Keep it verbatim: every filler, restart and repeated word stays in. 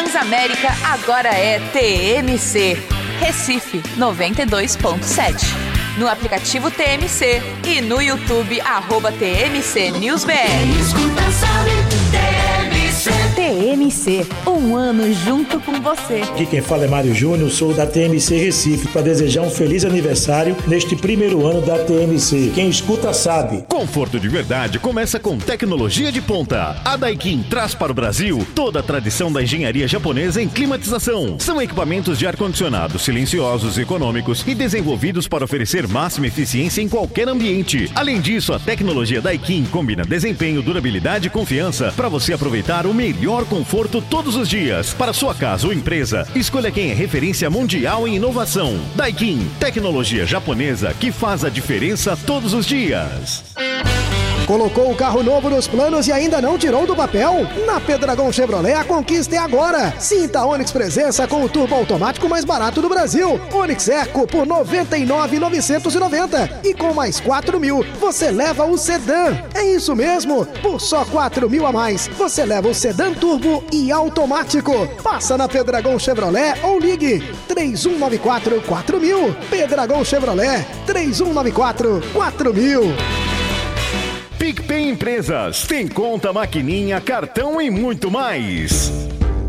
Transamérica agora é T M C. Recife noventa e dois ponto sete. No aplicativo T M C e no YouTube, arroba T M C News B R. Escuta, sabe, T M C. T M C, um ano junto com você. Aqui quem fala é Mário Júnior, sou da T M C Recife, para desejar um feliz aniversário neste primeiro ano da T M C. Quem escuta sabe. Conforto de verdade começa com tecnologia de ponta. A Daikin traz para o Brasil toda a tradição da engenharia japonesa em climatização. São equipamentos de ar-condicionado silenciosos e econômicos e desenvolvidos para oferecer máxima eficiência em qualquer ambiente. Além disso, a tecnologia Daikin combina desempenho, durabilidade e confiança para você aproveitar o melhor conforto todos os dias. Para sua casa ou empresa, escolha quem é referência mundial em inovação. Daikin, tecnologia japonesa que faz a diferença todos os dias. Colocou o carro novo nos planos e ainda não tirou do papel? Na Peddragon Chevrolet a conquista é agora. Sinta a Onix Presença com o turbo automático mais barato do Brasil. Onix Eco por noventa e nove mil novecentos e noventa e com mais quatro mil você leva o sedã. É isso mesmo, por só quatro mil a mais você leva o sedã turbo e automático. Passa na Peddragon Chevrolet ou ligue três um nove quatro quatro mil. Peddragon Chevrolet três um nove quatro quatro mil. PicPay Empresas tem conta, maquininha, cartão e muito mais.